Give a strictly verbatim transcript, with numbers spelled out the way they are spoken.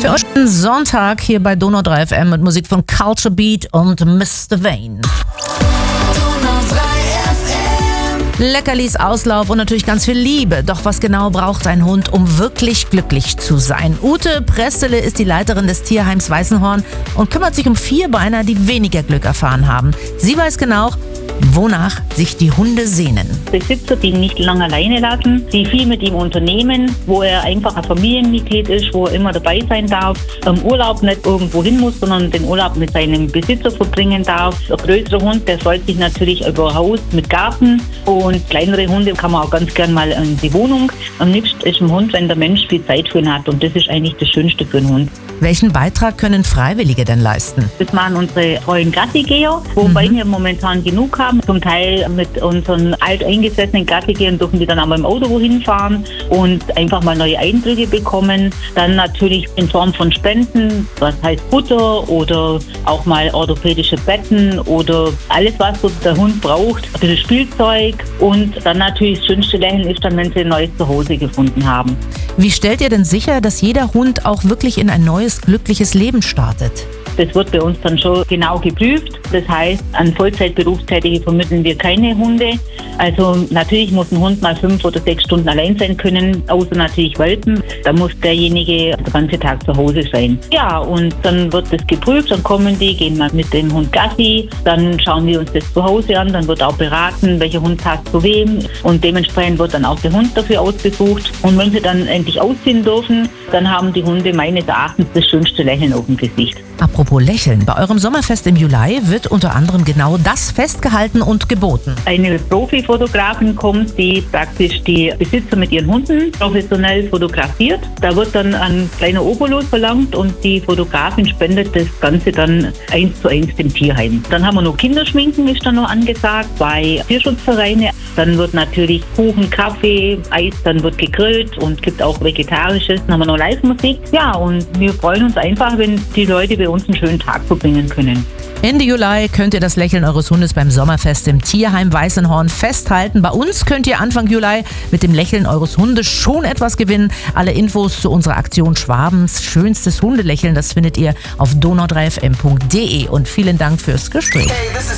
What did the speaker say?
Für euch einen Sonntag hier bei Donau drei F M mit Musik von Culture Beat und Mister Vane. Leckerlis, Auslauf und natürlich ganz viel Liebe. Doch was genau braucht ein Hund, um wirklich glücklich zu sein? Ute Prestele ist die Leiterin des Tierheims Weißenhorn und kümmert sich um Vierbeiner, die weniger Glück erfahren haben. Sie weiß genau, wonach sich die Hunde sehnen. Besitzer, die ihn nicht lange alleine lassen, die viel mit ihm unternehmen, wo er einfach ein Familienmitglied ist, wo er immer dabei sein darf, im Urlaub nicht irgendwo hin muss, sondern den Urlaub mit seinem Besitzer verbringen darf. Ein größerer Hund, der freut sich natürlich über ein Haus mit Garten, und kleinere Hunde kann man auch ganz gern mal in die Wohnung. Am liebsten ist ein Hund, wenn der Mensch viel Zeit für ihn hat, und das ist eigentlich das Schönste für einen Hund. Welchen Beitrag können Freiwillige denn leisten? Das machen unsere treuen Gassigeher, wobei mhm. wir momentan genug haben. Zum Teil mit unseren alteingesessenen Gassigehern dürfen die dann auch mal im Auto wohin fahren und einfach mal neue Eindrücke bekommen. Dann natürlich in Form von Spenden, was heißt Futter oder auch mal orthopädische Betten oder alles, was so der Hund braucht. Ein bisschen Spielzeug, und dann natürlich das schönste Lächeln ist dann, wenn sie ein neues Zuhause gefunden haben. Wie stellt ihr denn sicher, dass jeder Hund auch wirklich in ein neues, glückliches Leben startet? Das wird bei uns dann schon genau geprüft. Das heißt, an Vollzeitberufstätige vermitteln wir keine Hunde. Also natürlich muss ein Hund mal fünf oder sechs Stunden allein sein können, außer natürlich Welpen. Da muss derjenige den ganzen Tag zu Hause sein. Ja, und dann wird das geprüft, dann kommen die, gehen mal mit dem Hund Gassi, dann schauen wir uns das zu Hause an, dann wird auch beraten, welcher Hund passt zu wem, und dementsprechend wird dann auch der Hund dafür ausgesucht. Und wenn sie dann endlich ausziehen dürfen, dann haben die Hunde meines Erachtens das schönste Lächeln auf dem Gesicht. Apropos Lächeln, bei eurem Sommerfest im Juli wird unter anderem genau das festgehalten und geboten. Eine Profifotografin kommt, die praktisch die Besitzer mit ihren Hunden professionell fotografiert. Da wird dann ein kleiner Obolus verlangt, und die Fotografin spendet das Ganze dann eins zu eins dem Tierheim. Dann haben wir noch Kinderschminken, ist dann noch angesagt, bei Tierschutzvereine. Dann wird natürlich Kuchen, Kaffee, Eis, dann wird gegrillt und gibt auch Vegetarisches. Dann haben wir noch Live-Musik. Ja, und wir freuen uns einfach, wenn die Leute bei uns einen schönen Tag verbringen können. Ende Juli könnt ihr das Lächeln eures Hundes beim Sommerfest im Tierheim Weißenhorn festhalten. Bei uns könnt ihr Anfang Juli mit dem Lächeln eures Hundes schon etwas gewinnen. Alle Infos zu unserer Aktion Schwabens schönstes Hundelächeln, das findet ihr auf donau drei f m punkt d e. Und vielen Dank fürs Gespräch.